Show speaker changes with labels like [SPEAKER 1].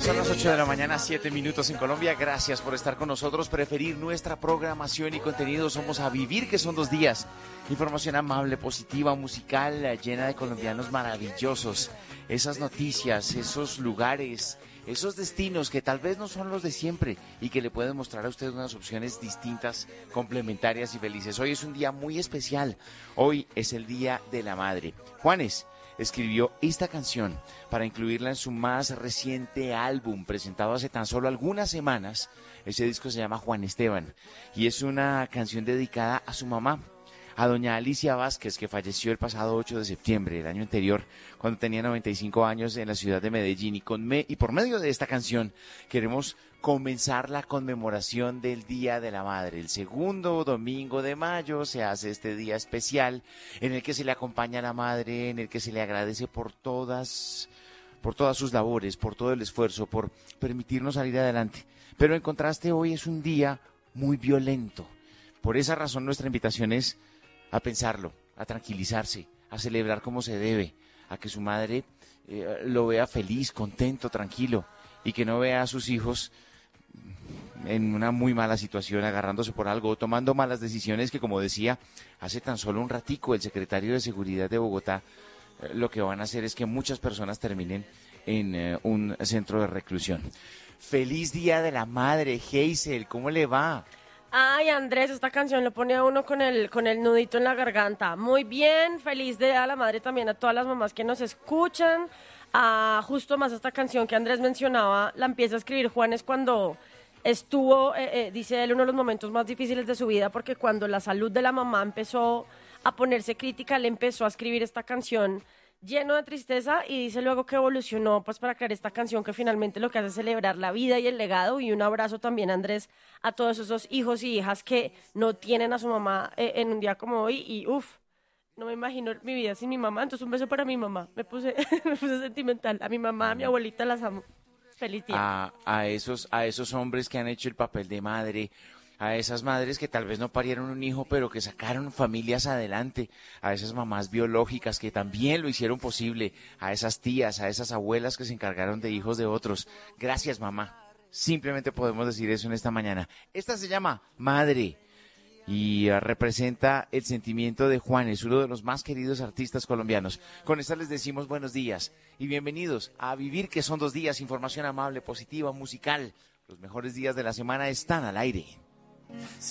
[SPEAKER 1] Son las 8 de la mañana, 7 minutos en Colombia. Gracias por estar con nosotros, preferir nuestra programación y contenido. Somos A Vivir, que son 2 días. Información amable, positiva, musical, llena de colombianos maravillosos. Esas noticias, esos lugares, esos destinos que tal vez no son los de siempre y que le pueden mostrar a usted unas opciones distintas, complementarias y felices. Hoy es un día muy especial. Hoy es el Día de la Madre. Juanes escribió esta canción para incluirla en su más reciente álbum, presentado hace tan solo algunas semanas. Ese disco se llama Juan Esteban y es una canción dedicada a su mamá, a doña Alicia Vázquez, que falleció el pasado 8 de septiembre del año anterior, cuando tenía 95 años en la ciudad de Medellín. Y por medio de esta canción queremos comenzar la conmemoración del Día de la Madre. El segundo domingo de mayo se hace este día especial en el que se le acompaña a la madre, en el que se le agradece por todas sus labores, por todo el esfuerzo, por permitirnos salir adelante. Pero en contraste, hoy es un día muy violento. Por esa razón nuestra invitación es a pensarlo, a tranquilizarse, a celebrar como se debe, a que su madre lo vea feliz, contento, tranquilo, y que no vea a sus hijos en una muy mala situación, agarrándose por algo o tomando malas decisiones que, como decía hace tan solo un ratico el secretario de Seguridad de Bogotá, lo que van a hacer es que muchas personas terminen en un centro de reclusión. ¡Feliz Día de la Madre, Hazel! ¿Cómo le va?
[SPEAKER 2] Ay, Andrés, esta canción lo pone a uno con el nudito en la garganta. Muy bien, feliz Día a la Madre también a todas las mamás que nos escuchan. Justo más esta canción que Andrés mencionaba, la empieza a escribir Juanes cuando estuvo, dice él, uno de los momentos más difíciles de su vida, porque cuando la salud de la mamá empezó a ponerse crítica, él empezó a escribir esta canción lleno de tristeza y dice luego que evolucionó pues para crear esta canción que finalmente lo que hace es celebrar la vida y el legado. Y un abrazo también, Andrés, a todos esos hijos y hijas que no tienen a su mamá en un día como hoy. Y no me imagino mi vida sin mi mamá, entonces un beso para mi mamá. Me puse sentimental. A mi mamá, a mi abuelita las amo. Feliz día.
[SPEAKER 1] A esos hombres que han hecho el papel de madre, a esas madres que tal vez no parieron un hijo, pero que sacaron familias adelante, a esas mamás biológicas que también lo hicieron posible, a esas tías, a esas abuelas que se encargaron de hijos de otros. Gracias, mamá. Simplemente podemos decir eso en esta mañana. Esta se llama Madre y representa el sentimiento de Juanes, uno de los más queridos artistas colombianos. Con esta les decimos buenos días y bienvenidos a Vivir, que son 2 días. Información amable, positiva, musical. Los mejores días de la semana están al aire.